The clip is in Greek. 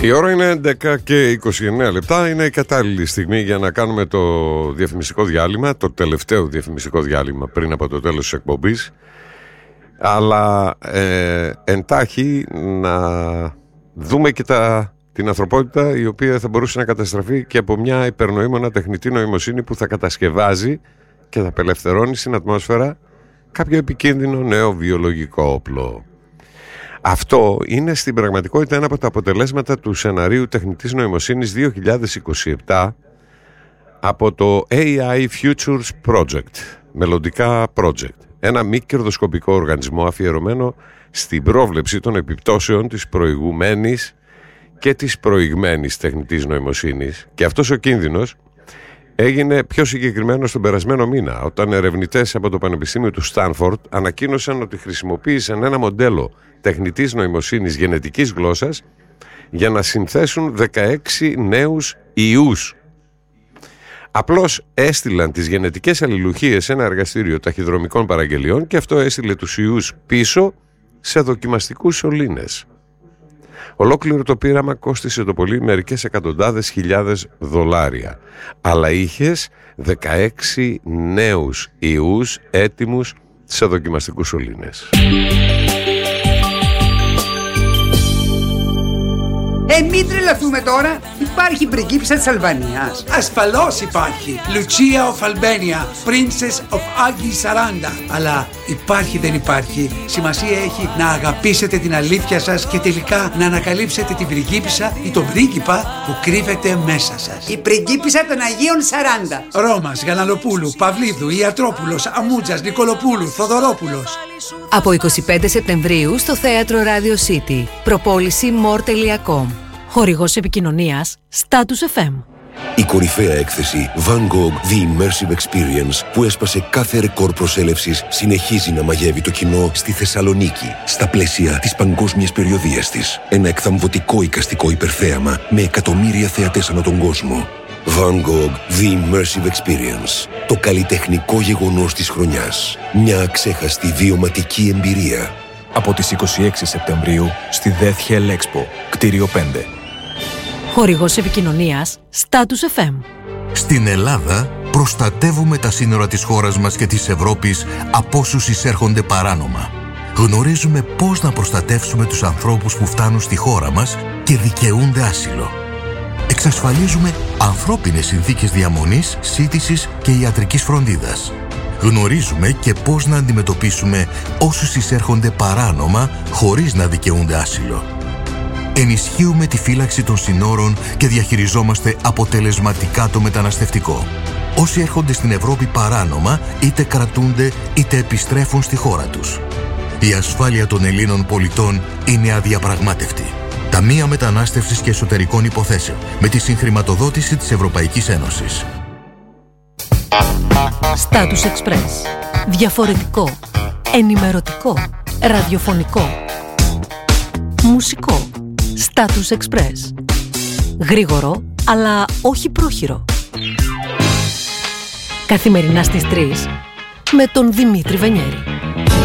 Η ώρα είναι 11 και 29 λεπτά. Είναι η κατάλληλη στιγμή για να κάνουμε το διαφημιστικό διάλειμμα, το τελευταίο διαφημιστικό διάλειμμα πριν από το τέλος της εκπομπής. Αλλά εντάχει να δούμε και την ανθρωπότητα, η οποία θα μπορούσε να καταστραφεί και από μια υπερνοήμωνα τεχνητή νοημοσύνη που θα κατασκευάζει και θα απελευθερώνει στην ατμόσφαιρα κάποιο επικίνδυνο νέο βιολογικό όπλο. Αυτό είναι στην πραγματικότητα ένα από τα αποτελέσματα του σεναρίου τεχνητής νοημοσύνης 2027 από το AI Futures Project, μελλοντικά project. Ένα μη κερδοσκοπικό οργανισμό αφιερωμένο στην πρόβλεψη των επιπτώσεων της προηγουμένης και της προηγμένης τεχνητής νοημοσύνης. Και αυτός ο κίνδυνος έγινε πιο συγκεκριμένο τον περασμένο μήνα, όταν ερευνητές από το Πανεπιστήμιο του Στάνφορντ ανακοίνωσαν ότι χρησιμοποίησαν ένα μοντέλο τεχνητής νοημοσύνης γενετικής γλώσσας για να συνθέσουν 16 νέους ιούς. Απλώς έστειλαν τις γενετικές αλληλουχίες σε ένα εργαστήριο ταχυδρομικών παραγγελιών και αυτό έστειλε τους ιούς πίσω σε δοκιμαστικούς σωλήνες. Ολόκληρο το πείραμα κόστισε το πολύ μερικές εκατοντάδες χιλιάδες δολάρια, αλλά είχες 16 νέους ιούς έτοιμους σε δοκιμαστικούς σωλήνες. Μην τρελαθούμε τώρα. Υπάρχει πριγκίπισσα της Αλβανίας. Ασφαλώς υπάρχει. Lucia of Albania, Princess of Agi Saranda. Αλλά υπάρχει δεν υπάρχει. Σημασία έχει να αγαπήσετε την αλήθεια σας και τελικά να ανακαλύψετε την πριγκίπισσα ή τον πρίγκιπα που κρύβεται μέσα σας. Η πριγκίπισσα των Αγίων Σαράντα. Ρώμας, Γαλανοπούλου, Παυλίδου, Ιατρόπουλος, Αμούτζας, Νικολοπούλου, Θοδωρόπουλος. Από 25 Σεπτεμβρίου στο Θέατρο Radio City. Προπόληση more.com. Χορηγός επικοινωνίας Status FM. Η κορυφαία έκθεση Van Gogh The Immersive Experience, που έσπασε κάθε ρεκόρ προσέλευσης, συνεχίζει να μαγεύει το κοινό στη Θεσσαλονίκη, στα πλαίσια της παγκόσμιας περιοδίας της. Ένα εκθαμβωτικό εικαστικό υπερθέαμα με εκατομμύρια θεατές ανά τον κόσμο. Van Gogh The Immersive Experience. Το καλλιτεχνικό γεγονός της χρονιάς. Μια αξέχαστη βιωματική εμπειρία. Από τις 26 Σεπτεμβρίου στη Death Hell Expo, κτίριο 5. Χορηγός επικοινωνίας Status FM. Στην Ελλάδα προστατεύουμε τα σύνορα της χώρας μας και της Ευρώπης από όσους εισέρχονται παράνομα. Γνωρίζουμε πώς να προστατεύσουμε τους ανθρώπους που φτάνουν στη χώρα μας και δικαιούνται άσυλο. Εξασφαλίζουμε ανθρώπινες συνθήκες διαμονής, σύντησης και ιατρικής φροντίδας. Γνωρίζουμε και πώς να αντιμετωπίσουμε όσους εισέρχονται παράνομα χωρίς να δικαιούνται άσυλο. Ενισχύουμε τη φύλαξη των συνόρων και διαχειριζόμαστε αποτελεσματικά το μεταναστευτικό. Όσοι έρχονται στην Ευρώπη παράνομα είτε κρατούνται είτε επιστρέφουν στη χώρα τους. Η ασφάλεια των Ελλήνων πολιτών είναι αδιαπραγμάτευτη. Ταμεία Μετανάστευσης και Εσωτερικών Υποθέσεων με τη συγχρηματοδότηση της Ευρωπαϊκής Ένωσης. Status Express. Διαφορετικό. Ενημερωτικό. Ραδιοφωνικό. Μουσικό. Status Express. Γρήγορο, αλλά όχι πρόχειρο. Καθημερινά στις 3 με τον Δημήτρη Βενιέρη.